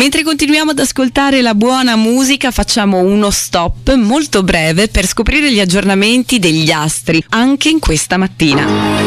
Mentre continuiamo ad ascoltare la buona musica, facciamo uno stop molto breve per scoprire gli aggiornamenti degli astri, anche in questa mattina.